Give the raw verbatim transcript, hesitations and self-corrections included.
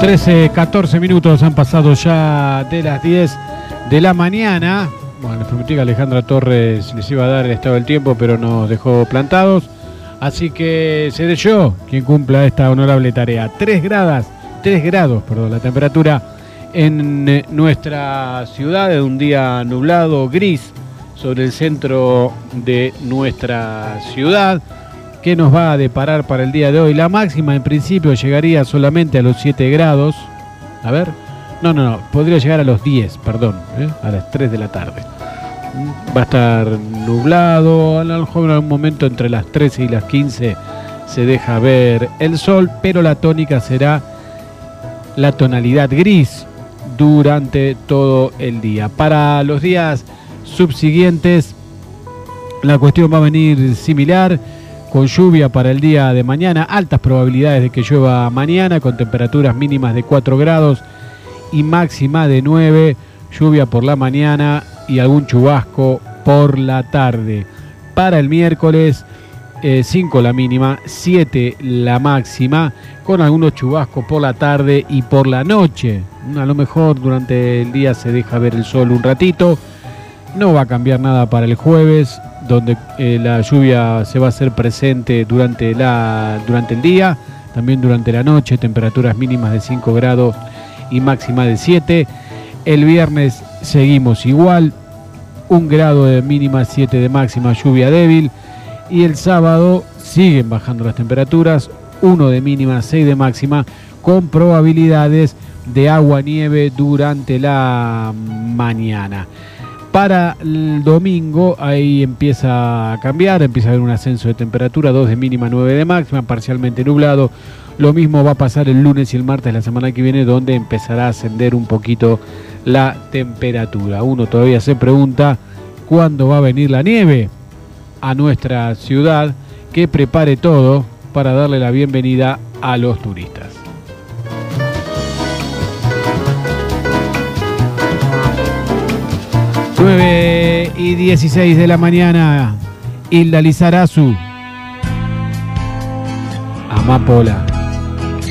trece, catorce minutos han pasado ya de las diez de la mañana. Bueno, les prometí que Alejandra Torres les iba a dar el estado del tiempo, pero nos dejó plantados. Así que seré yo quien cumpla esta honorable tarea. tres grados, tres grados, perdón, la temperatura en nuestra ciudad, de un día nublado, gris, sobre el centro de nuestra ciudad. ¿Qué nos va a deparar para el día de hoy? La máxima en principio llegaría solamente a los siete grados. A ver. No, no, no. Podría llegar a los diez, perdón. ¿eh? A las tres de la tarde. Va a estar nublado. A lo mejor en algún momento entre las trece y las quince se deja ver el sol. Pero la tónica será la tonalidad gris durante todo el día. Para los días subsiguientes la cuestión va a venir similar, con lluvia para el día de mañana, altas probabilidades de que llueva mañana, con temperaturas mínimas de cuatro grados y máxima de nueve, lluvia por la mañana y algún chubasco por la tarde. Para el miércoles, eh, cinco la mínima, siete la máxima, con algunos chubascos por la tarde y por la noche. A lo mejor durante el día se deja ver el sol un ratito. No va a cambiar nada para el jueves, donde eh, la lluvia se va a hacer presente durante, la, durante el día, también durante la noche, temperaturas mínimas de cinco grados y máxima de siete. El viernes seguimos igual, un grado de mínima, siete de máxima, lluvia débil. Y el sábado siguen bajando las temperaturas, uno de mínima, seis de máxima, con probabilidades de agua-nieve durante la mañana. Para el domingo ahí empieza a cambiar, empieza a haber un ascenso de temperatura, dos de mínima, nueve de máxima, parcialmente nublado. Lo mismo va a pasar el lunes y el martes de la semana que viene, donde empezará a ascender un poquito la temperatura. Uno todavía se pregunta cuándo va a venir la nieve a nuestra ciudad, que prepare todo para darle la bienvenida a los turistas. nueve y dieciséis de la mañana, Hilda Lizarazu, Amapola.